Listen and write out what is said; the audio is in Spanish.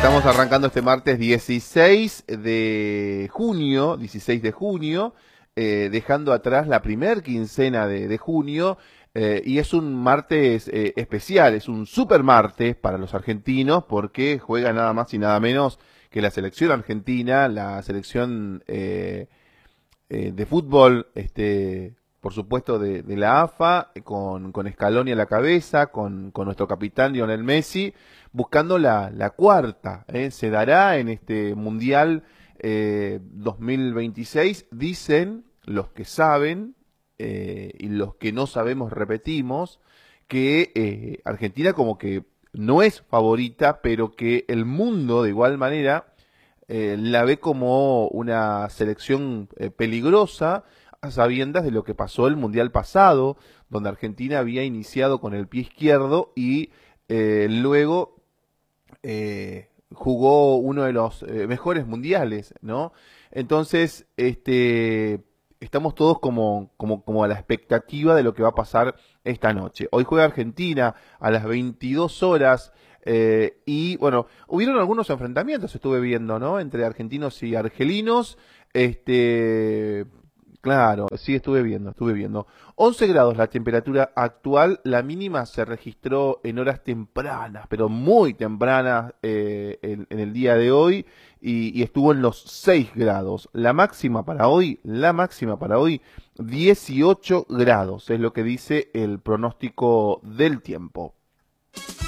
Estamos arrancando este martes 16 de junio, dejando atrás la primer quincena de junio, y es un martes especial, es un super martes para los argentinos porque juega nada más y nada menos que la selección argentina, la selección de fútbol, por supuesto de la AFA, con Scaloni a la cabeza, con nuestro capitán Lionel Messi, buscando la cuarta. Se dará en este Mundial 2026, dicen los que saben, y los que no sabemos repetimos, que Argentina como que no es favorita, pero que el mundo de igual manera la ve como una selección peligrosa, a sabiendas de lo que pasó el Mundial pasado, donde Argentina había iniciado con el pie izquierdo y luego jugó uno de los mejores mundiales, ¿no? Entonces, estamos todos como a la expectativa de lo que va a pasar esta noche. Hoy juega Argentina a las 22 horas. Y bueno, hubieron algunos enfrentamientos, estuve viendo, ¿no? Entre argentinos y argelinos. Claro, sí, estuve viendo. 11 grados la temperatura actual, la mínima se registró en horas tempranas, pero muy tempranas en el día de hoy, y estuvo en los 6 grados. La máxima para hoy, 18 grados, es lo que dice el pronóstico del tiempo.